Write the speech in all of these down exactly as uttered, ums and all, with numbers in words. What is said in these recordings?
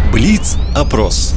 Блиц-опрос.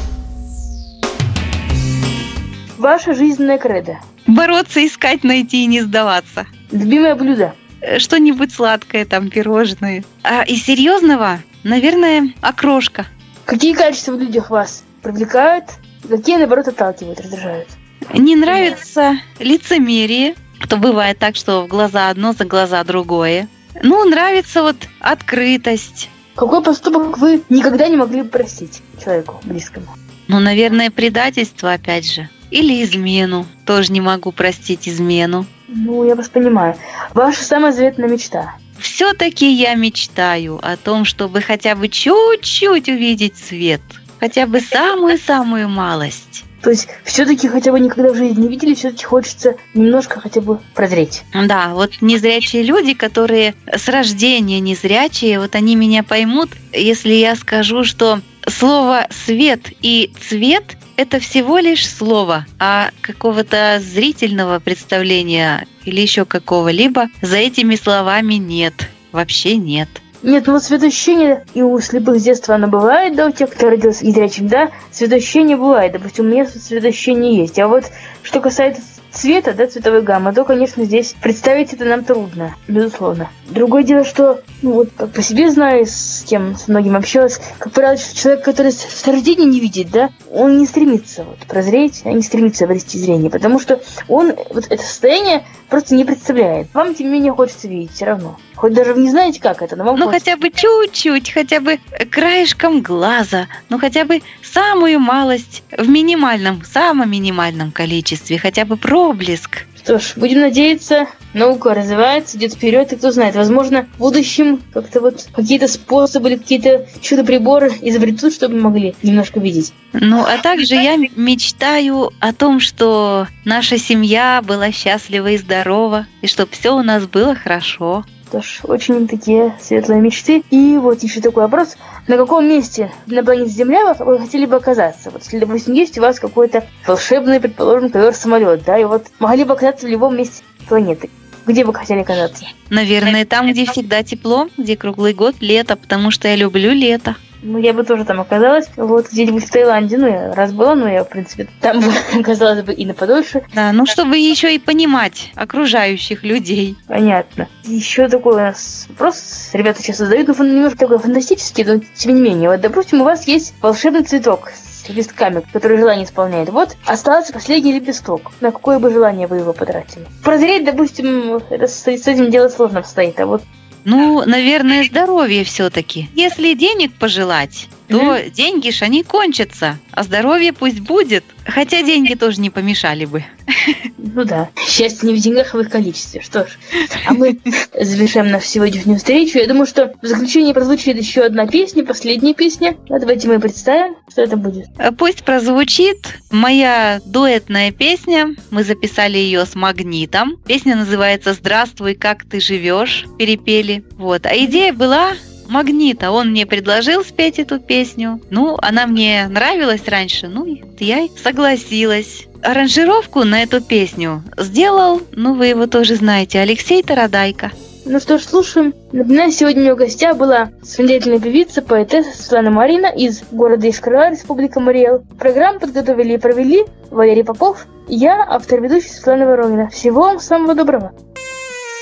Ваша жизненная кредо. Бороться, искать, найти и не сдаваться. Любимое блюдо. Что-нибудь сладкое, там, пирожные. А из серьезного, наверное, окрошка. Какие качества в людях вас привлекают, какие, наоборот, отталкивают, раздражают? Не нравится лицемерие. То бывает так, что в глаза одно, за глаза другое. Ну, нравится вот открытость. Какой поступок вы никогда не могли бы простить человеку близкому? Ну, наверное, предательство, опять же. Или измену. Тоже не могу простить измену. Ну, я вас понимаю. Ваша самая заветная мечта? Все-таки я мечтаю о том, чтобы хотя бы чуть-чуть увидеть свет. Хотя бы самую-самую малость. То есть все-таки хотя бы никогда в жизни не видели, все-таки хочется немножко хотя бы прозреть. Да, вот незрячие люди, которые с рождения незрячие, вот они меня поймут, если я скажу, что слово «свет» и «цвет» — это всего лишь слово, а какого-то зрительного представления или еще какого-либо за этими словами нет, вообще нет. Нет, ну вот светоощущение и у слепых с детства оно бывает, да, у тех, кто родился незрячим, да, светоощущение бывает, допустим, у меня светоощущение есть. А вот что касается цвета, да, цветовой гаммы, то, конечно, здесь представить это нам трудно, безусловно. Другое дело, что, ну вот, как по себе знаю, с кем, с многим общалась, как правило, человек, который с рождения не видит, да, он не стремится вот прозреть, а не стремится обрести зрение, потому что он вот это состояние просто не представляет. Вам, тем не менее, хочется видеть все равно. Хоть даже вы не знаете, как это, но вам Ну, хочется. хотя бы чуть-чуть, хотя бы краешком глаза, ну, хотя бы самую малость в минимальном, самом минимальном количестве, хотя бы проблеск. Что ж, будем надеяться, наука развивается, идет вперед, и кто знает, возможно, в будущем как-то вот какие-то способы или какие-то чудо-приборы изобретут, чтобы мы могли немножко видеть. Ну, а также я мечтаю о том, что наша семья была счастлива и здорова, и чтобы все у нас было хорошо. Что ж, очень такие светлые мечты. И вот еще такой вопрос. На каком месте на планете Земля вы хотели бы оказаться? Вот если, допустим, есть у вас какой-то волшебный, предположим, ковер-самолет, да, и вот могли бы оказаться в любом месте планеты. Где бы хотели оказаться? Наверное, там, где всегда тепло, где круглый год лето, потому что я люблю лето. Ну, я бы тоже там оказалась. Вот где-нибудь в Таиланде. Ну, я раз была, но я, в принципе, там бы оказалась бы и на подольше. Да, ну, чтобы еще и понимать окружающих людей. Понятно. Еще такой у нас вопрос. Ребята сейчас задают, ну, немножко такой фантастический, но тем не менее. Вот, допустим, у вас есть волшебный цветок с лепестками, который желание исполняет. Вот остался последний лепесток. На какое бы желание вы его потратили? Прозреть, допустим, это с, с этим дело сложно обстоит. А вот Ну, наверное, здоровье все-таки. Если денег пожелать, то mm-hmm. деньги ж они кончатся, а здоровье пусть будет. Хотя деньги тоже не помешали бы. Ну да, счастье не в деньгах, а в их количестве. Что ж, а мы завершаем нашу сегодняшнюю встречу. Я думаю, что в заключение прозвучит еще одна песня, последняя песня. А давайте мы представим, что это будет. Пусть прозвучит моя дуэтная песня. Мы записали ее с Магнитом. Песня называется «Здравствуй, как ты живешь?» Перепели. Вот. А идея была Магнита. Он мне предложил спеть эту песню. Ну, она мне нравилась раньше. Ну, я и согласилась. Аранжировку на эту песню сделал, ну, вы его тоже знаете, Алексей Тарадайко. Ну что ж, слушаем. Напоминаю, сегодня у меня в гостях была самодеятельная певица, поэтесса Светлана Марина из города Искра, Республика Мариэл. Программу подготовили и провели Валерий Попов и я, автор-ведущий Светлана Воронина. Всего вам самого доброго.